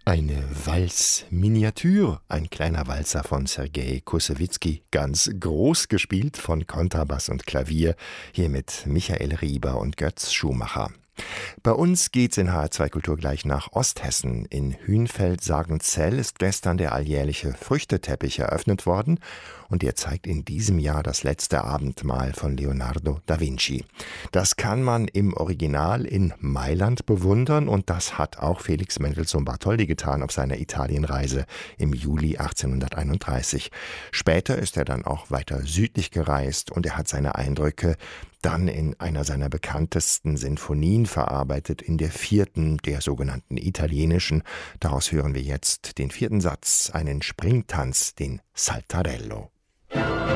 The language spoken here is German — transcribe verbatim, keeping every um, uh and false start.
Eine Walz-Miniatur, ein kleiner Walzer von Sergei Kussewizki, ganz groß gespielt von Kontrabass und Klavier, hier mit Michael Rieber und Götz Schumacher. Bei uns geht's in H R zwei Kultur gleich nach Osthessen. In Hünfeld-Sagenzell ist gestern der alljährliche Früchteteppich eröffnet worden und der zeigt in diesem Jahr das letzte Abendmahl von Leonardo da Vinci. Das kann man im Original in Mailand bewundern und das hat auch Felix Mendelssohn Bartholdy getan auf seiner Italienreise im Juli achtzehnhunderteinunddreißig. Später ist er dann auch weiter südlich gereist und er hat seine Eindrücke dann in einer seiner bekanntesten Sinfonien verarbeitet, in der vierten, der sogenannten italienischen. Daraus hören wir jetzt den vierten Satz, einen Springtanz, den Saltarello.